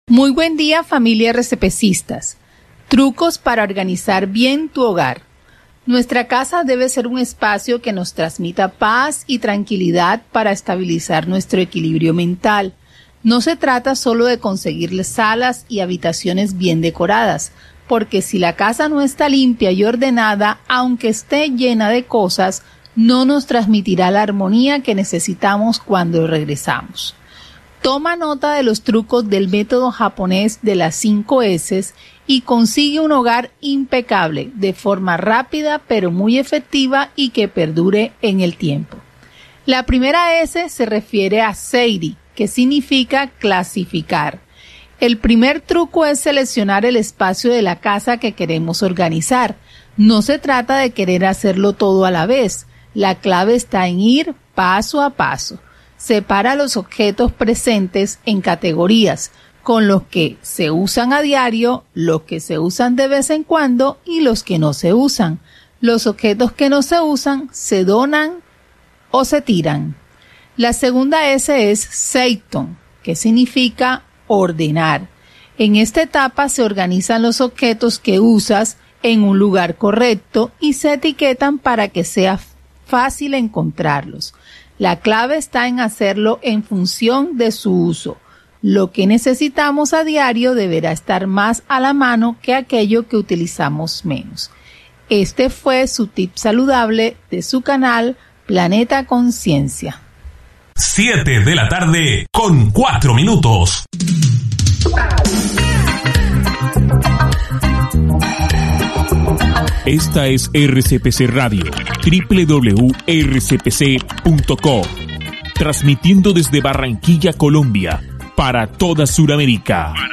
Muy buen día, familia RCPcistas. Trucos para organizar bien tu hogar. Nuestra casa debe ser un espacio que nos transmita paz y tranquilidad para estabilizar nuestro equilibrio mental. No se trata solo de conseguirle salas y habitaciones bien decoradas, porque si la casa no está limpia y ordenada, aunque esté llena de cosas, no nos transmitirá la armonía que necesitamos cuando regresamos. Toma nota de los trucos del método japonés de las 5 S y consigue un hogar impecable, de forma rápida pero muy efectiva y que perdure en el tiempo. La primera S se refiere a seiri, que significa clasificar. El primer truco es seleccionar el espacio de la casa que queremos organizar. No se trata de querer hacerlo todo a la vez. La clave está en ir paso a paso. Separa los objetos presentes en categorías, con los que se usan a diario, los que se usan de vez en cuando y los que no se usan. Los objetos que no se usan se donan o se tiran. La segunda S es seiton, que significa ordenar. En esta etapa se organizan los objetos que usas en un lugar correcto y se etiquetan para que sea fácil encontrarlos. La clave está en hacerlo en función de su uso. Lo que necesitamos a diario deberá estar más a la mano que aquello que utilizamos menos. Este fue su tip saludable de su canal Planeta Conciencia. 7 de la tarde con 4 minutos. Esta es RCPC Radio, www.rcpc.co, transmitiendo desde Barranquilla, Colombia, para toda Sudamérica.